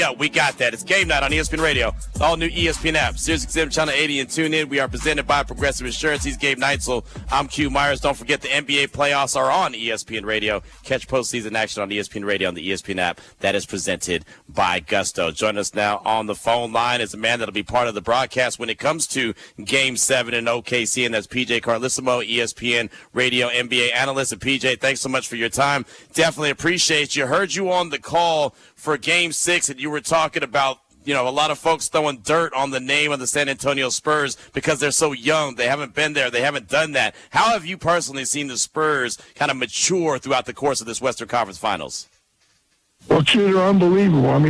Yeah, we got that. It's game night on ESPN Radio, the all new ESPN app, SiriusXM Channel 80, and tune in. We are presented by Progressive Insurance. He's Gabe Neitzel. I'm Q Myers. Don't forget the NBA playoffs are on ESPN Radio. Catch postseason action on ESPN Radio on the ESPN app. That is presented by Gusto. Join us now on the phone line is a man that'll be part of the broadcast when it comes to Game 7 in OKC, and that's PJ Carlissimo, ESPN Radio NBA analyst. And PJ, thanks so much for your time. Definitely appreciate you. Heard you on the call for Game 6, and you were talking about, a lot of folks throwing dirt on the name of the San Antonio Spurs because they're so young. They haven't been there. They haven't done that. How have you personally seen the Spurs kind of mature throughout the course of this Western Conference Finals? Well, Q, they're unbelievable. I mean,